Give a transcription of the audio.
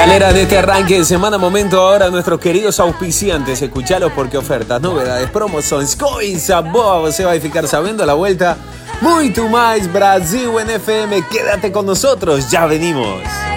Galera, de este arranque de semana, momento ahora nuestros queridos auspiciantes. Escuchalos porque ofertas, novedades, promoções, coisa boa você vai ficar sabendo a la vuelta. Muito mais Brasil en FM. Quédate con nosotros, ya venimos.